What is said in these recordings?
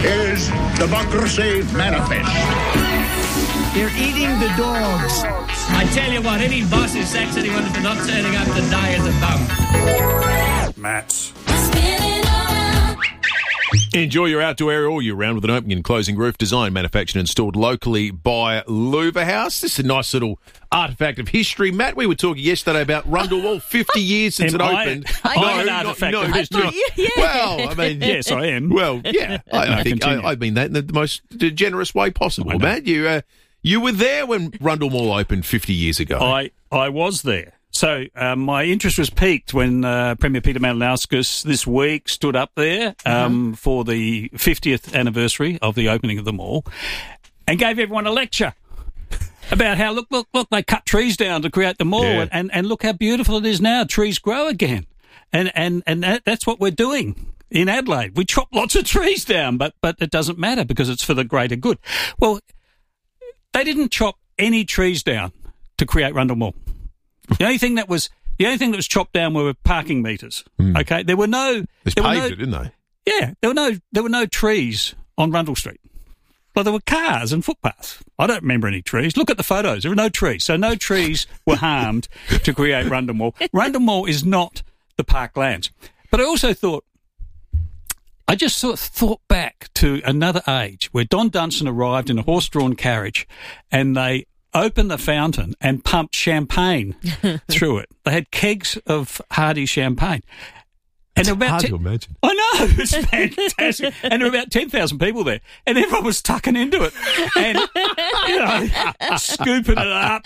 Here's Democracy Manifest. They're eating the dogs. I tell you what, any boss who sacks anyone for not turning up to die is a bum. Matt. Enjoy your outdoor area all year round with an opening and closing roof designed, manufactured and installed locally by Louver House. This is a nice little artefact of history. Matt, we were talking yesterday about Rundle Wall, 50 years since it opened. I'm an artefact of history. Well, I mean... Yes, I am. Well, yeah. I think I mean that in the most generous way possible. Matt, you were there when Rundle Mall opened 50 years ago. I was there. So my interest was piqued when Premier Peter Malinauskas this week stood up there for the 50th anniversary of the opening of the mall and gave everyone a lecture about how, look, they cut trees down to create the mall and look how beautiful it is now. Trees grow again. And that's what we're doing in Adelaide. We chop lots of trees down, but it doesn't matter because it's for the greater good. Well, they didn't chop any trees down to create Rundle Mall. The only thing that was chopped down were parking meters. Okay, there were no. They paved it, didn't they? Yeah, there were no trees on Rundle Street. Well, there were cars and footpaths. I don't remember any trees. Look at the photos. There were no trees, so no trees were harmed to create Rundle Mall. Rundle Mall is not the parklands. But I also thought. I just sort of thought back to another age where Don Dunstan arrived in a horse-drawn carriage, and they opened the fountain and pumped champagne through it. They had kegs of Hardy champagne. And it's hard to imagine. I know, it's fantastic. And there were about 10,000 people there, and everyone was tucking into it and, scooping it up,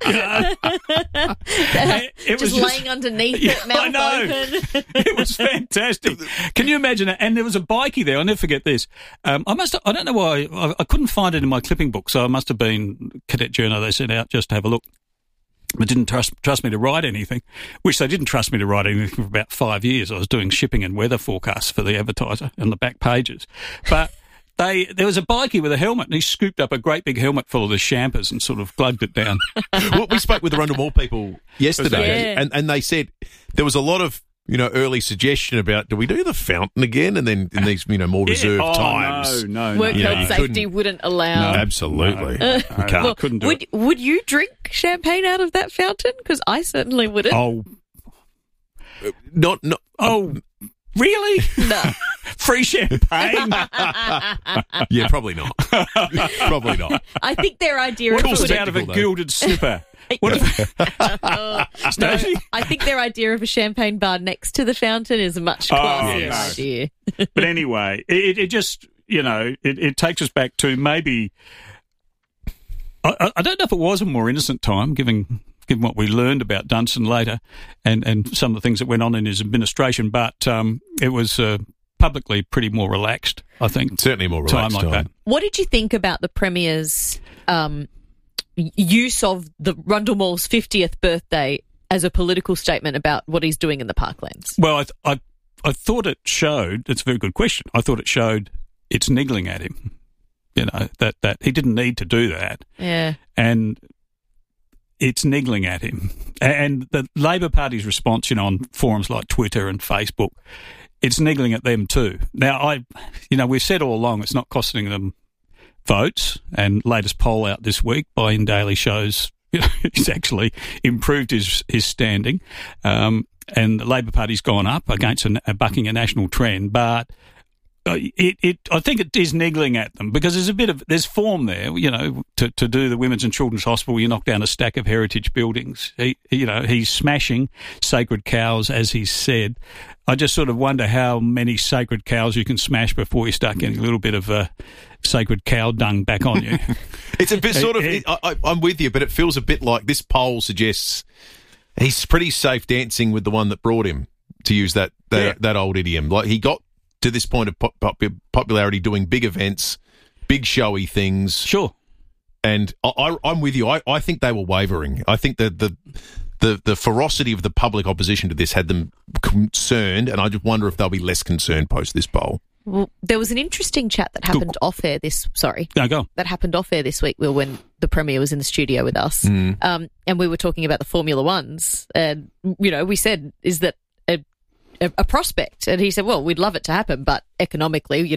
It was just laying underneath it, mouth open. It was fantastic. Can you imagine it? And there was a bikie there. I'll never forget this. I don't know why, I couldn't find it in my clipping book, so I must have been Cadet Journo they sent out just to have a look. But didn't trust me to write anything, which they didn't trust me to write anything for about 5 years. I was doing shipping and weather forecasts for the Advertiser on the back pages. But there was a bikie with a helmet, and he scooped up a great big helmet full of the champers and sort of glugged it down. Well, we spoke with the Rundle Mall people yesterday, and they said there was a lot of early suggestion about, do we do the fountain again? And then in these, more reserved times. No. Work health safety wouldn't allow. No, absolutely. Well, couldn't do it. Would you drink champagne out of that fountain? Because I certainly wouldn't. Oh. Not. Oh, really? No. Free champagne? Yeah, probably not. Probably not. I think their idea What of comes out of a gilded slipper? I think their idea of a champagne bar next to the fountain is a much classier idea. But anyway, it just, it takes us back to maybe, I don't know if it was a more innocent time, given what we learned about Dunstan later and some of the things that went on in his administration, but it was publicly pretty more relaxed, I think. Certainly more relaxed time like that. What did you think about the Premier's use of the Rundle Mall's 50th birthday as a political statement about what he's doing in the parklands? Well, I thought it showed, it's a very good question, I thought it showed it's niggling at him, that he didn't need to do that. Yeah. And it's niggling at him. And the Labor Party's response, on forums like Twitter and Facebook, it's niggling at them too. Now, we've said all along it's not costing them votes, and latest poll out this week by InDaily shows he's actually improved his standing, and the Labor Party's gone up against bucking a national trend, but I think it is niggling at them because there's form there, to do the Women's and Children's Hospital. You knock down a stack of heritage buildings. He's smashing sacred cows, as he said. I just sort of wonder how many sacred cows you can smash before you start getting a little bit of sacred cow dung back on you. It's a bit sort of, I'm with you, but it feels a bit like this poll suggests he's pretty safe dancing with the one that brought him, to use that old idiom. Like, he got to this point of popularity doing big events, big showy things. Sure. And I'm with you. I think they were wavering. I think that the ferocity of the public opposition to this had them concerned, and I just wonder if they'll be less concerned post this poll. Well, there was an interesting chat that happened off air that happened off air this week when the Premier was in the studio with us. And we were talking about the Formula Ones. And, we said, is that a prospect? And he said, well, we'd love it to happen, but economically,